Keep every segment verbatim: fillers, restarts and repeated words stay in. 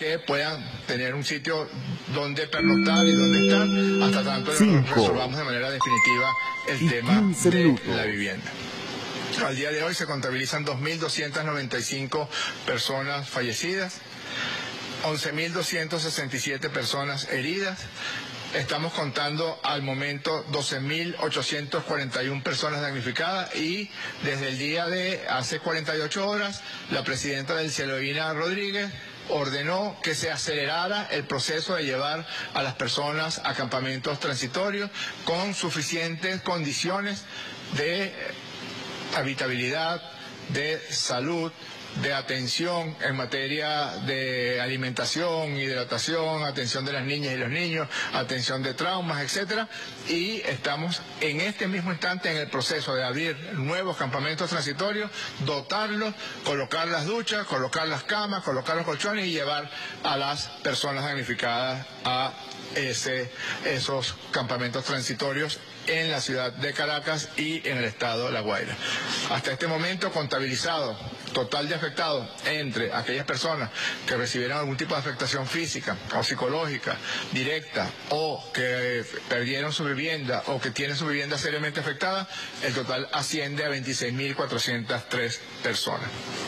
que puedan tener un sitio donde pernoctar y donde estar hasta tanto Cinco resolvamos de manera definitiva el tema de minutos. la vivienda. Al día de hoy se contabilizan dos mil doscientas noventa y cinco personas fallecidas, once mil doscientas sesenta y siete personas heridas. Estamos contando al momento doce mil ochocientas cuarenta y una personas damnificadas y desde el día de hace cuarenta y ocho horas la presidenta del Cielo Divina Rodríguez ordenó que se acelerara el proceso de llevar a las personas a campamentos transitorios con suficientes condiciones de habitabilidad, de salud, de atención en materia de alimentación, hidratación, atención de las niñas y los niños, atención de traumas, etcétera. Y estamos en este mismo instante en el proceso de abrir nuevos campamentos transitorios, dotarlos, colocar las duchas, colocar las camas, colocar los colchones y llevar a las personas damnificadas a ese, esos campamentos transitorios en la ciudad de Caracas y en el estado de La Guaira. Hasta este momento contabilizado total de afectados entre aquellas personas que recibieron algún tipo de afectación física o psicológica directa o que perdieron su vivienda o que tienen su vivienda seriamente afectada, el total asciende a veintiséis mil cuatrocientas tres personas.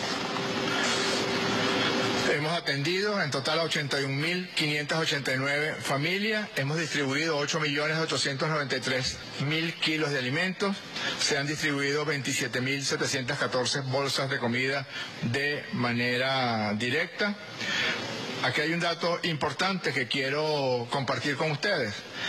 Hemos atendido en total a ochenta y un mil quinientas ochenta y nueve familias, hemos distribuido ocho millones ochocientos noventa y tres mil kilos de alimentos, se han distribuido veintisiete mil setecientas catorce bolsas de comida de manera directa. Aquí hay un dato importante que quiero compartir con ustedes.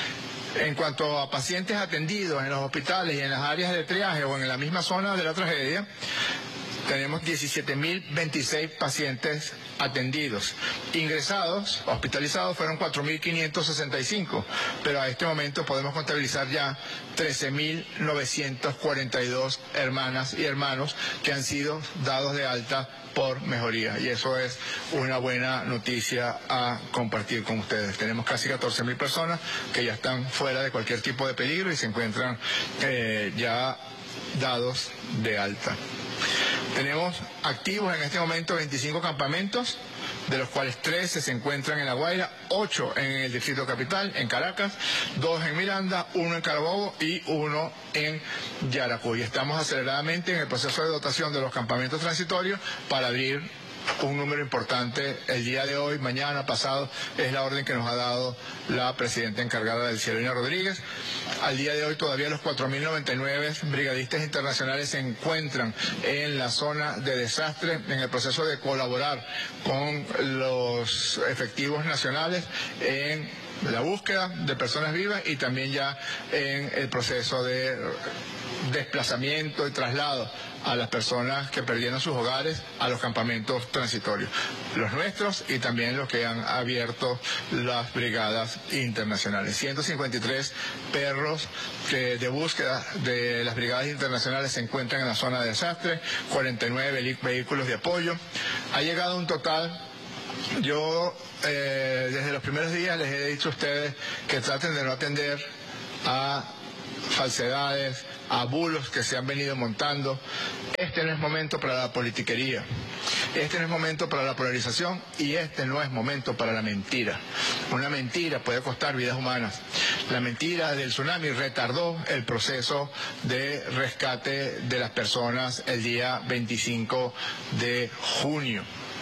En cuanto a pacientes atendidos en los hospitales y en las áreas de triaje o en la misma zona de la tragedia, tenemos diecisiete mil veintiséis pacientes atendidos. Ingresados, hospitalizados, fueron cuatro mil quinientos sesenta y cinco, pero a este momento podemos contabilizar ya trece mil novecientos cuarenta y dos hermanas y hermanos que han sido dados de alta por mejoría. Y eso es una buena noticia a compartir con ustedes. Tenemos casi catorce mil personas que ya están fuera de cualquier tipo de peligro y se encuentran eh, ya dados de alta. Tenemos activos en este momento veinticinco campamentos, de los cuales trece se encuentran en La Guaira, ocho en el Distrito Capital, en Caracas, dos en Miranda, uno en Carabobo y uno en Yaracuy. Estamos aceleradamente en el proceso de dotación de los campamentos transitorios para abrir un número importante el día de hoy, mañana, pasado. Es la orden que nos ha dado la presidenta encargada del Cielo Divina Rodríguez. Al día de hoy todavía los cuatro mil noventa y nueve brigadistas internacionales se encuentran en la zona de desastre en el proceso de colaborar con los efectivos nacionales en la búsqueda de personas vivas y también ya en el proceso de desplazamiento y traslado a las personas que perdieron sus hogares a los campamentos transitorios, los nuestros y también los que han abierto las brigadas internacionales. ciento cincuenta y tres perros que de búsqueda de las brigadas internacionales se encuentran en la zona de desastre, cuarenta y nueve vehículos de apoyo. Ha llegado un total. Yo eh, desde los primeros días les he dicho a ustedes que traten de no atender a falsedades, a bulos que se han venido montando. Este no es momento para la politiquería, este no es momento para la polarización y este no es momento para la mentira. Una mentira puede costar vidas humanas. La mentira del tsunami retardó el proceso de rescate de las personas el día veinticinco de junio.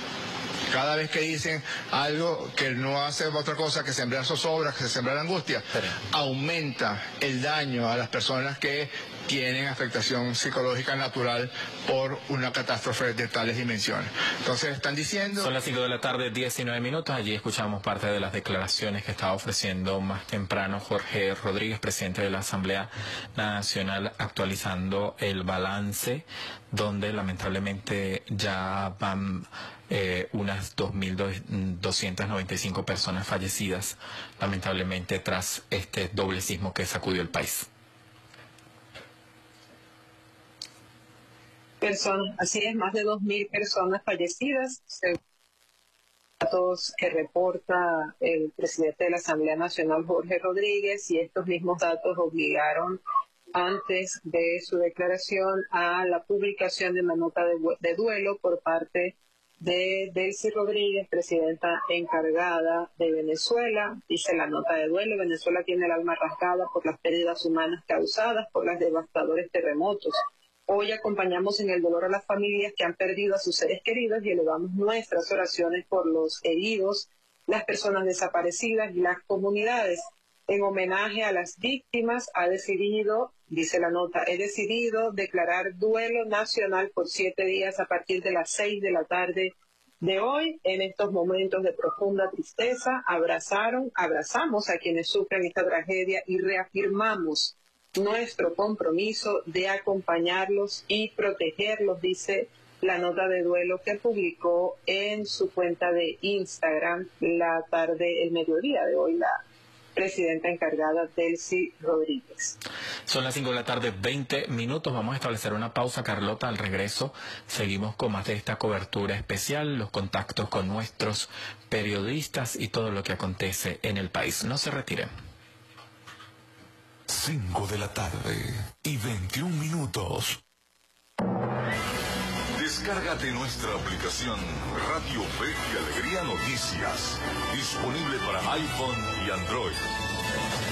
Cada vez que dicen algo que no hace otra cosa que sembrar zozobras, que sembrar angustia, aumenta el daño a las personas que tienen afectación psicológica natural por una catástrofe de tales dimensiones. Entonces están diciendo... Son las cinco de la tarde, diecinueve minutos. Allí escuchamos parte de las declaraciones que estaba ofreciendo más temprano Jorge Rodríguez, presidente de la Asamblea Nacional, actualizando el balance, donde lamentablemente ya van eh, unas dos mil doscientas noventa y cinco personas fallecidas, lamentablemente tras este doble sismo que sacudió el país. Personas, así es, más de dos mil personas fallecidas, según datos que reporta el presidente de la Asamblea Nacional, Jorge Rodríguez, y estos mismos datos obligaron antes de su declaración a la publicación de una nota de, de duelo por parte de Delcy Rodríguez, presidenta encargada de Venezuela. Dice la nota de duelo: Venezuela tiene el alma rasgada por las pérdidas humanas causadas por los devastadores terremotos. Hoy acompañamos en el dolor a las familias que han perdido a sus seres queridos y elevamos nuestras oraciones por los heridos, las personas desaparecidas y las comunidades. En homenaje a las víctimas, ha decidido, dice la nota, he decidido declarar duelo nacional por siete días a partir de las seis de la tarde de hoy. En estos momentos de profunda tristeza, abrazaron, abrazamos a quienes sufren esta tragedia y reafirmamos nuestro compromiso de acompañarlos y protegerlos, dice la nota de duelo que publicó en su cuenta de Instagram la tarde, el mediodía de hoy, la presidenta encargada Delcy Rodríguez. Son las cinco de la tarde, veinte minutos. Vamos a establecer una pausa, Carlota. Al regreso seguimos con más de esta cobertura especial, los contactos con nuestros periodistas y todo lo que acontece en el país. No se retiren. cinco de la tarde y veintiún minutos. Descárgate nuestra aplicación Radio Fe y Alegría Noticias, disponible para iPhone y Android.